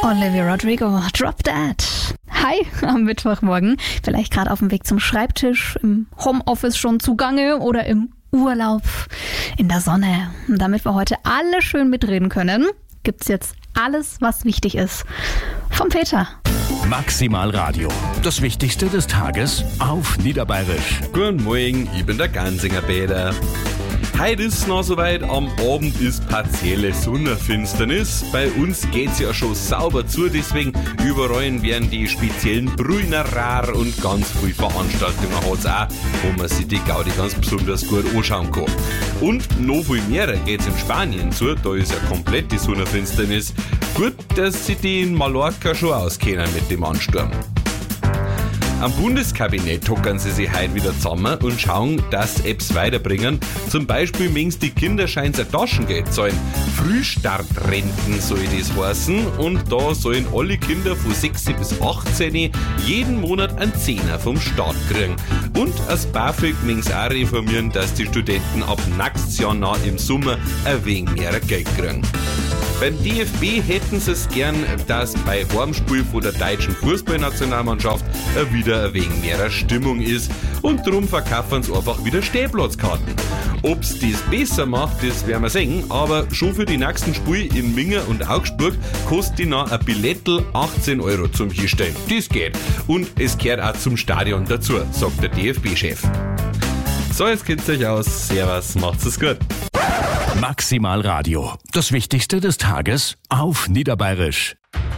Olivia Rodrigo, Drop That. Hi, am Mittwochmorgen. Vielleicht gerade auf dem Weg zum Schreibtisch, im Homeoffice schon zugange oder im Urlaub in der Sonne. Und damit wir heute alle schön mitreden können, gibt's jetzt alles, was wichtig ist. Vom Peter. Maximal Radio. Das Wichtigste des Tages auf Niederbayerisch. Guten Morgen, ich bin der Gansinger Peter. Heute ist es noch soweit, am Abend ist partielle Sonnenfinsternis. Bei uns geht's ja schon sauber zu, deswegen überall werden die speziellen Brüiner rar und ganz viele Veranstaltungen hat's auch, wo man sich die Gaudi ganz besonders gut anschauen kann. Und noch viel mehr geht's in Spanien zu, da ist ja komplett die Sonnenfinsternis. Gut, dass sie die in Mallorca schon auskennen mit dem Ansturm. Am Bundeskabinett hockern sie sich heute wieder zusammen und schauen, dass Apps weiterbringen. Zum Beispiel mögen die Kinderscheins ein Taschengeld zahlen. Frühstartrenten soll das heißen. Und da sollen alle Kinder von 6 bis 18 jeden Monat einen Zehner vom Staat kriegen. Und als BAföG mögen sie auch reformieren, dass die Studenten ab nächstes Jahr nach im Sommer ein wenig mehr Geld kriegen. Beim DFB hätten sie es gern, dass bei Heimspiel von der deutschen Fußballnationalmannschaft wieder ein wenig mehr Stimmung ist und darum verkaufen sie einfach wieder Stehplatzkarten. Ob's das besser macht, das werden wir sehen, aber schon für die nächsten Spiele in Minga und Augsburg kostet die noch ein Billettel 18 € zum Hinstellen. Das geht. Und es gehört auch zum Stadion dazu, sagt der DFB-Chef. So, jetzt kennt's euch aus. Servus, macht's es gut. Maximal Radio. Das Wichtigste des Tages auf Niederbayerisch.